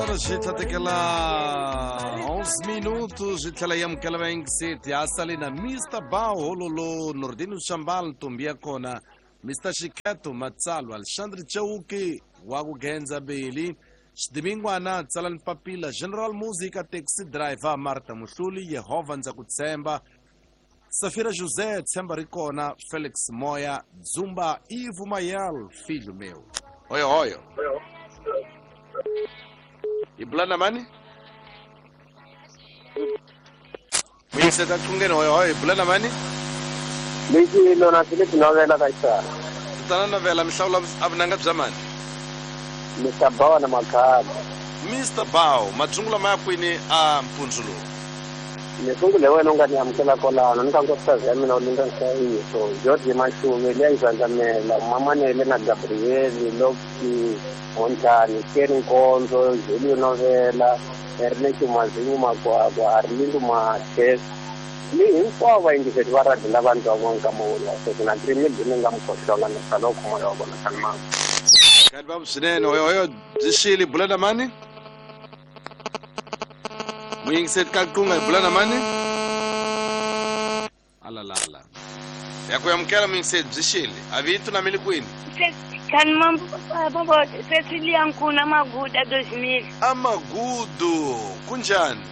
Aquela 11 minutos de Telayam Kalaveng City, Asalina, Mr. Bao, Hololo, Nordino Chambal, Tumbia Kona, Mr. Shikato, Matsalo, Alexandre Chauki, Wagu Genza Bailey, Shdimingwana, Tsalan Papila, General Musica, Taxi Driver, Marta Mushuli, Yehovan Zakutsemba, Safira José, Tsemba Ricona, Felix Moya, Zumba, Ivo Mayel, filho meu. Oi, oi. E Blana Mani? Você tá com quem? Oi, Blana Mani? Bisi lona Philip novela kaisa. Tá na novela, me saula abnanga zaman. Mr. Bao na makada. Mr. Bao, majungula makwini a Mpunzulu. Nesungule wena ngani amkela kola, nonkangosa zami na ulinga sai. So George Mashume liyayizanzamela, mama nele na Gabriel, Loki, Montani, Kering Konzo, Julio novela, Ernesto Mazingu Magwagwa, Arlindo Maches. Ni hinkwavo yingiseti va radhela vanhu va vona ka mavula so kuna 3 million nga mukhohlola na saloko moya wa vona kanima Kanti babu swinene oyo zishili Blana Mani? Muyingiseti kakunga Blana Mani? Alalala. Yakuyamkela muyingiseti zishili. Avitu na milikwini? Kan mambo Cecilia Nkuna Maguda 2000. Amagudu, kunjani?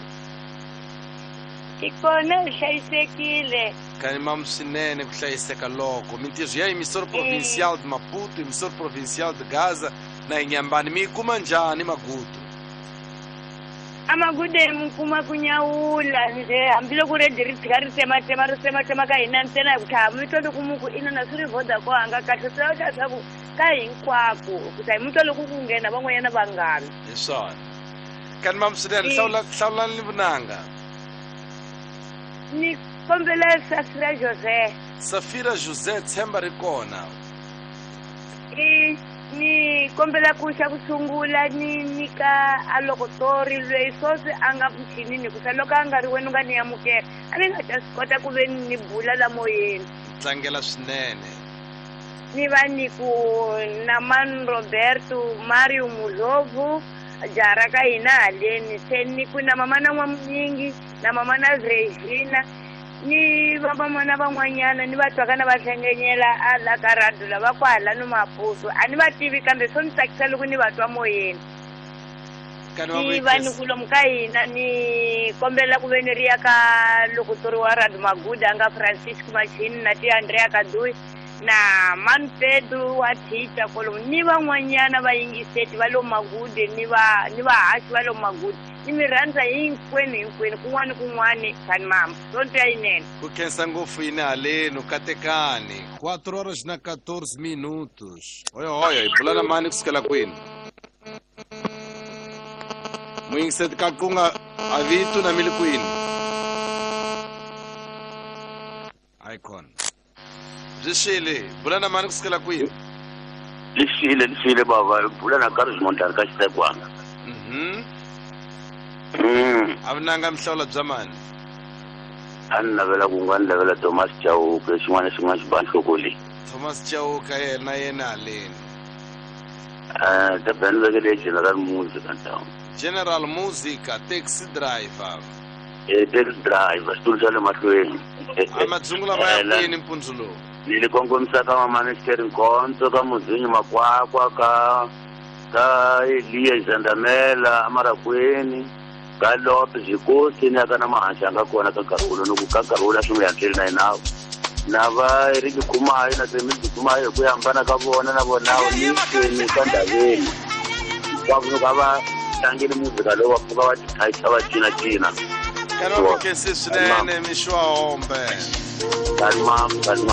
Ikona uhlayisekile. Kani mamu swinene kuhlayiseka loko. Mintirho ya emissora provincial de Maputo, emissora provincial de Gaza, na Inhambane. Mikuma njani Magudu? Amagude mkuma kunyawula nje ambilo kurediri tikari tema ka ina ntena yakutha mitondo kumuku ina nasuri voda ko anga kathisa tathaku ka hinkwako kuthi mitondo kukungena van'wanyana vangani Isona. Kani mamu swinene hlawula livunanga. ni kombela Safira José. Safira José Tsemba Ricona. Ni kombela kusha kusungula ni ka alokotori lwe soze anga mchinini kusaloka anga riwenu ngani ya mukera ani ngachasikota kuve ni bula la moyeni Tlangela swinene. ni vani ku Naman Roberto Mario Mulovu jaraka ina aleni seni kuna mama na mnyingi na mama na Regina ni vamana van'wanyana ni vatwakana va hlengenyela ala ka radula va kwala no mapuso ani va tivi kambe swo ni tsakisa loko ni vatwa moyeni ni vanhu kulomu ka hina ni kombela ku veneriya ka lokutori wa Radu Maguda anga Francisco Machini na ti Andrea Kadui na Manpedu wa Tita kolomu ni van'wanyana vayingiseti va lo Magude ni vahaxi va lo Magude ni mi rhandza hinkwenu kun'wana kani mama sonto ya yinene Ku khensa ngopfu yini haleni ukatekani 4 horas na 14 minutos. Oyo i Blana Mani kusukela kwini? Muyingiseti kakunga avitu na milikwini. Icon. Zishili Blana Mani kusukela kwini? lisile baba Blana Carlos Montana ka Xitegwana. Avinanga mhlawula bzamani. Ani navela kungani lavela Thomas Chauke xin'wana xibanhlokoli. Thomas Chauka yena haleni. Ta band vekele General Musica ntawo. General Musica, Taxi Driver. Taxi driver xitulu xa le mahlweni. Amadzungula va ya kwini Mpunzulu? Ni le kongomisa ka Mamanisteri Nkonzo ka Muzinyi Makwakwa ka Eliya Zandamela Amarakweni ka Lopez Zikosi ni aka na mahansi anga kona ka Karulo no ka Karulo swi yakeli na inawo na va ri Khumayo na Tsemisi Khumayo ku hambana ka vona na vona ni ka Ndaveni va vuka ka va tlangile muzika lowu wa pfuka va tithaisa va cina Kana ku khensi swinene mixwa hombe. Kalma